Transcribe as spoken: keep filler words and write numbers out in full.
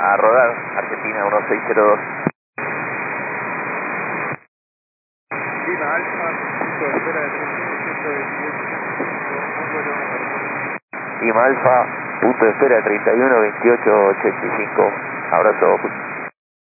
a rodar, Argentina uno seis cero dos. Lima Alfa, punto de espera de Lima Alfa, punto de espera treinta y uno veintiocho ochenta y cinco. Abrazo.